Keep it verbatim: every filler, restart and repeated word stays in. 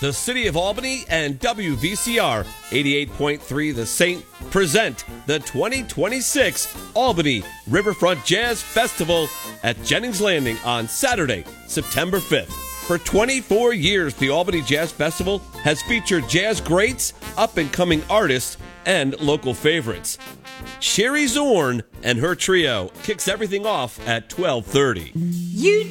The City of Albany and W V C R eighty-eight point three The Saint present the twenty twenty-six Albany Riverfront Jazz Festival at Jennings Landing on Saturday, September fifth. For twenty-four years, the Albany Jazz Festival has featured jazz greats, up-and-coming artists, and local favorites. Sherry Zorn and her trio kicks everything off at twelve thirty. You